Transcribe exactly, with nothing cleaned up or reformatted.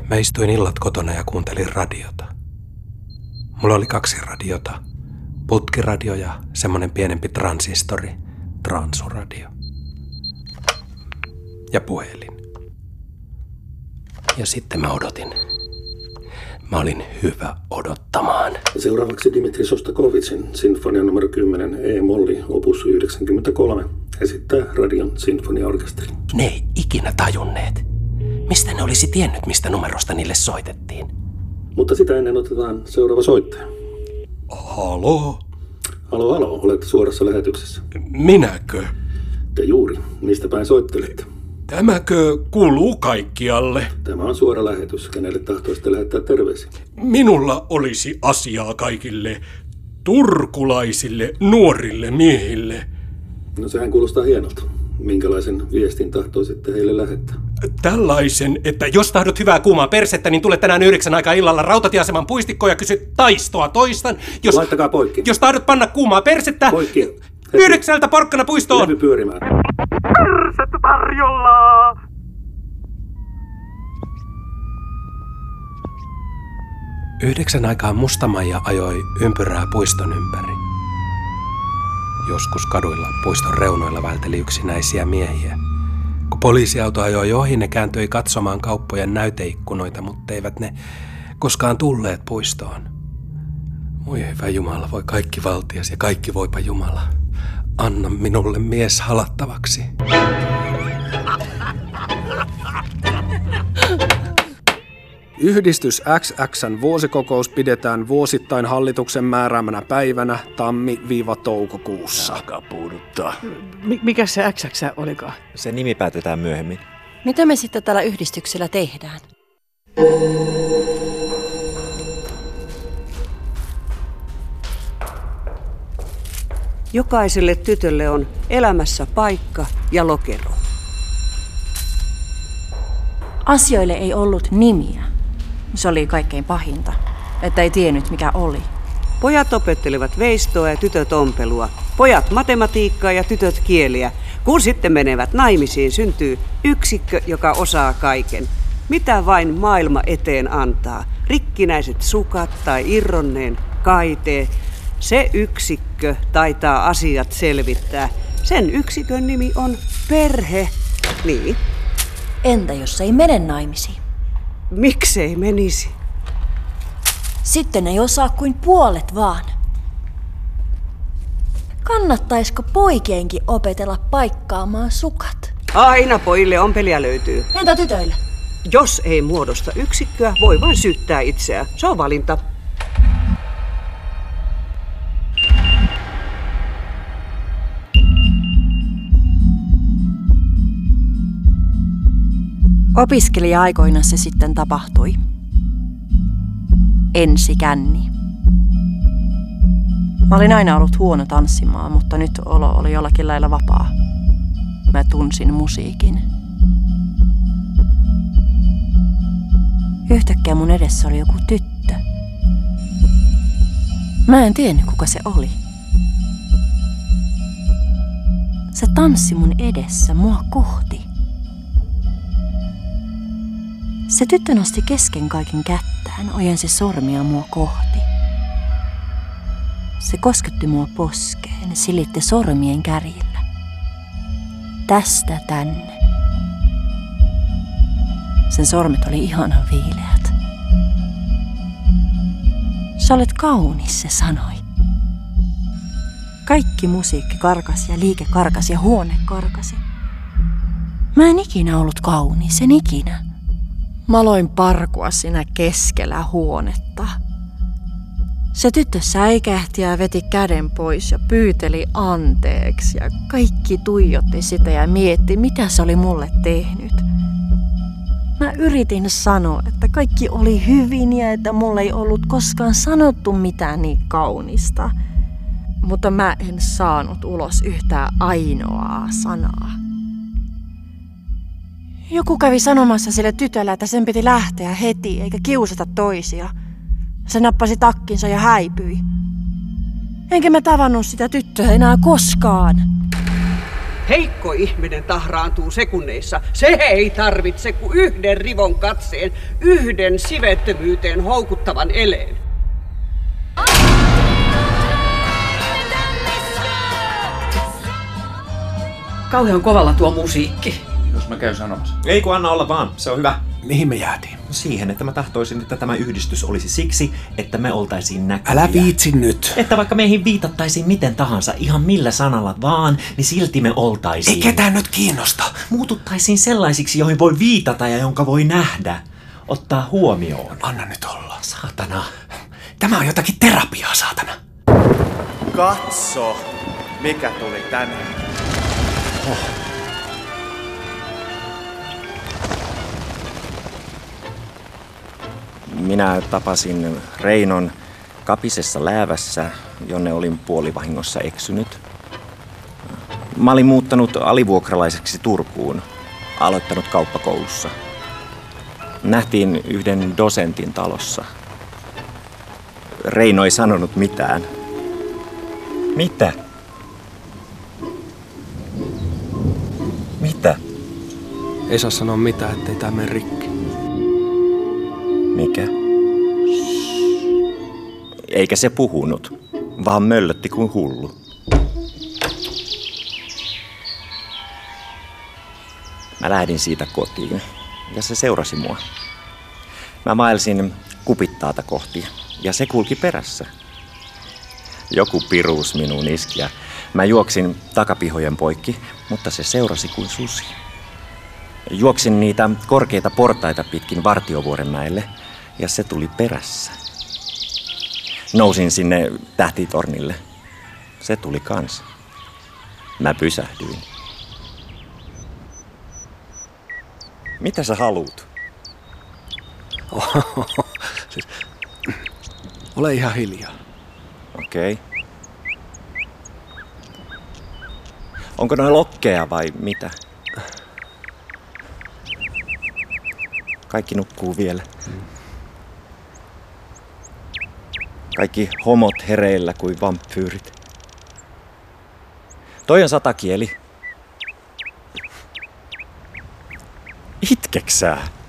Mä istuin illat kotona ja kuuntelin radiota. Mulla oli kaksi radiota. Putkiradio ja semmonen pienempi transistori, transuradio. Ja puhelin. Ja sitten mä odotin. Mä olin hyvä odottamaan. Seuraavaksi Dmitri Sostakovitsin sinfonia numero kymmenen E-molli opus yhdeksänkymmentäkolme esittää Radion sinfoniaorkesteri. Ne ei ikinä tajunneet. Mistä ne olisi tiennyt, mistä numerosta niille soitettiin? Mutta sitä ennen otetaan seuraava soittaja. Halo? Halo, halo, olette suorassa lähetyksessä. Minäkö? Te juuri. Mistä päin soittelette? Tämäkö kuuluu kaikkialle? Tämä on suora lähetys. Kenelle tahtoisitte lähettää terveisiä? Minulla olisi asiaa kaikille turkulaisille nuorille miehille. No sehän kuulostaa hienolta. Minkälaisen viestin tahtoisitte heille lähettää? Tällaisen, että jos tahdot hyvää kuumaa persettä, niin tule tänään yhdeksän aikaa illalla rautatieaseman puistikkoon ja kysy taistoa. Toistan. Jos, Laittakaa poikki. Jos tahdot panna kuumaa persettä, poikki. Yhdeksältä porkkana puistoon. Levy pyörimään. Persettä tarjolla! Yhdeksän aikaa Musta-Maija ajoi ympyrää puiston ympäri. Joskus kaduilla puiston reunoilla välteli yksinäisiä miehiä. Kun poliisiauto ajoi ohi, ne kääntyi katsomaan kauppojen näyteikkunoita, mutta eivät ne koskaan tulleet puistoon. Voi hyvä Jumala, voi kaikki valtias ja kaikki voipa Jumala. Anna minulle mies halattavaksi. Yhdistys X X:n vuosikokous pidetään vuosittain hallituksen määräämänä päivänä tammi-toukokuussa. Alkaa puuduttaa. M- mikä se X X olikaan? Se nimi päätetään myöhemmin. Mitä me sitten tällä yhdistyksellä tehdään? Jokaiselle tytölle on elämässä paikka ja lokero. Asioille ei ollut nimiä. Se oli kaikkein pahinta, että ei tiennyt mikä oli. Pojat opettelevat veistoa ja tytöt ompelua. Pojat matematiikkaa ja tytöt kieliä. Kun sitten menevät naimisiin, syntyy yksikkö, joka osaa kaiken. Mitä vain maailma eteen antaa. Rikkinäiset sukat tai irronneen kaitee. Se yksikkö taitaa asiat selvittää. Sen yksikön nimi on perhe. Niin. Entä jos ei mene naimisiin? Miksei menisi? Sitten ei osaa kuin puolet vaan. Kannattaisiko poikienkin opetella paikkaamaan sukat? Aina pojille ompelija löytyy. Entä tytöille? Jos ei muodosta yksikköä, voi vain syyttää itseään. Se on valinta. Opiskelija-aikoina se sitten tapahtui. Ensikänni. Mä olin aina ollut huono tanssimaan, mutta nyt olo oli jollakin lailla vapaa. Mä tunsin musiikin. Yhtäkkiä mun edessä oli joku tyttö. Mä en tiennyt, kuka se oli. Se tanssi mun edessä mua kohti. Se tyttö nosti kesken kaiken kättään, ojensi sormia mua kohti. Se kosketti mua poskeen, silitti sormien kärjillä. Tästä tänne. Sen sormet oli ihanan viileät. Sä olet kaunis, se sanoi. Kaikki musiikki karkasi ja liike karkasi ja huone karkasi. Mä en ikinä ollut kaunis, en ikinä. Mä aloin parkua siinä keskellä huonetta. Se tyttö säikähti ja veti käden pois ja pyyteli anteeksi ja kaikki tuijotti sitä ja mietti, mitä se oli mulle tehnyt. Mä yritin sanoa, että kaikki oli hyvin ja että mulle ei ollut koskaan sanottu mitään niin kaunista. Mutta mä en saanut ulos yhtään ainoaa sanaa. Joku kävi sanomassa sille tytölle, että sen piti lähteä heti eikä kiusata toisia. Se nappasi takkinsa ja häipyi. Enkä mä tavannut sitä tyttöä enää koskaan. heikko ihminen tahraantuu sekunneissa. Se ei tarvitse kuin yhden rivon katseen, yhden sivettömyyteen houkuttavan eleen. Kauhean kovalla tuo musiikki. Jos mä käyn sanomassa. Ei kun anna olla vaan, se on hyvä. Mihin me jäätiin? Siihen, että mä tahtoisin, että tämä yhdistys olisi siksi, että me oltaisiin näkyviä. Älä viitsi nyt. Että vaikka meihin viitattaisiin miten tahansa, ihan millä sanalla vaan, niin silti me oltaisiin. Ei ketään nyt kiinnosta. Muututtaisiin sellaisiksi, joihin voi viitata ja jonka voi nähdä. Ottaa huomioon. Anna nyt olla. Saatana. Tämä on jotakin terapiaa, saatana. Katso, mikä tuli tänne. Oh. Minä tapasin Reinon kapisessa läävässä, jonne olin puolivahingossa eksynyt. Mä olin muuttanut alivuokralaiseksi Turkuun, aloittanut kauppakoulussa. Nähtiin yhden dosentin talossa. Reino ei sanonut mitään. Mitä? Mitä? Ei saa sanoa mitään, ettei tää mene rikki. Mikä? Eikä se puhunut, vaan möllötti kuin hullu. Mä lähdin siitä kotiin ja se seurasi mua. Mä maelsin kupittaata kohti ja se kulki perässä. Joku piruus minuun iski ja mä juoksin takapihojen poikki, mutta se seurasi kuin susi. Juoksin niitä korkeita portaita pitkin Vartiovuorenmäelle ja se tuli perässä. Nousin sinne tähtitornille. Se tuli kanssa. Mä pysähdyin. Mitä sä haluut? Siis, ole ihan hiljaa. Okei. Okay. Onko noin lokkeja vai mitä? Kaikki nukkuu vielä. Kaikki homot hereillä kuin vampyyrit. Toi on satakieli. Itkeksää?